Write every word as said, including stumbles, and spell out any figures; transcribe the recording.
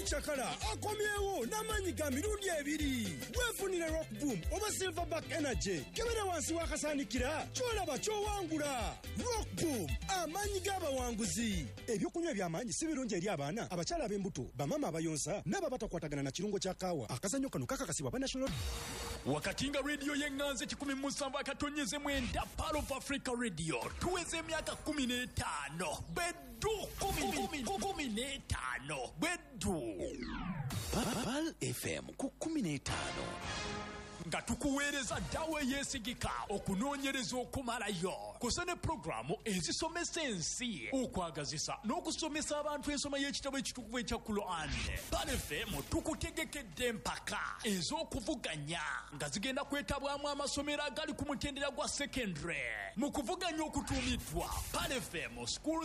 Chakala akomyewo n'amanyi ga mirundi ebiri. Wefunire Rock Boom oba Silverback Energy. Kebera wansi wakasanikira kyolaba kyowangula. Rock Boom amanyi g'abawanguzi. Ebyokunywa by'amanyi si birungi eri abaana abakyala ab'embuto bamama abayonsa n'ababatakwatagana na kirungo kya kaawa. Akazanyo kano kakakasibwa ba National Wakatinga radio yenganze kikumi musanvu akatonyeze mwenda Pearl of Africa Radio tuweze miaka kumi n'etaano bedu kumi kumi n'etaano bedu Pearl F M ku kumi n'etaano nga tukuweereza dawe yesigika okunoonyereza okumalayo kusene programu ezisomesa ensi okwagazisa n'okusomesa abantu ensoma y'ekitabo ekitukuvu ekya Quran. Pearl F M tukutegekedde empaka ez'okuvuganya nga zigenda kwetabwamu amasomero agali ku mutendera gwa secondary mu kuvuganya okutuumiddwa Pearl F M School